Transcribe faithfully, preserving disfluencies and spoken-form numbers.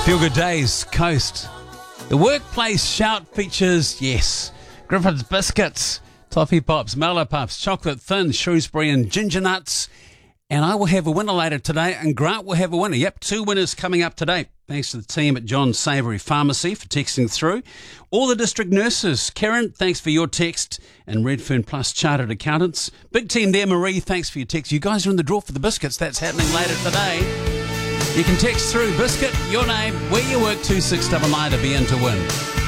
Feel Good Days, Coast. The Workplace Shout features, yes, Griffith's Biscuits, Toffee Pops, Mellow Puffs, Chocolate Thin, Shrewsbury and Ginger Nuts. And I will have a winner later today, and Grant will have a winner. Yep, two winners coming up today. Thanks to the team at John Savoury Pharmacy for texting through. All the district nurses. Karen, thanks for your text. And Redfern Plus Chartered Accountants. Big team there, Marie, thanks for your text. You guys are in the draw for the biscuits. That's happening later today. You can text through biscuit, your name, where you work, two six nine nine to be in to win.